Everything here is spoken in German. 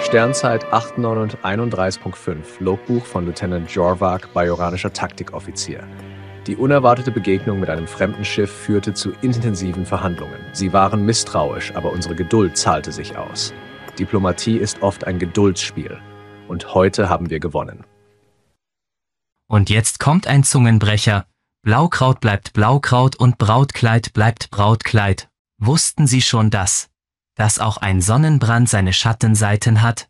Sternzeit 831.5, Logbuch von Lieutenant Jorvak, bajoranischer Taktikoffizier. Die unerwartete Begegnung mit einem fremden Schiff führte zu intensiven Verhandlungen. Sie waren misstrauisch, aber unsere Geduld zahlte sich aus. Diplomatie ist oft ein Geduldsspiel. Und heute haben wir gewonnen. Und jetzt kommt ein Zungenbrecher. Blaukraut bleibt Blaukraut und Brautkleid bleibt Brautkleid. Wussten Sie schon das? Dass auch ein Sonnenbrand seine Schattenseiten hat?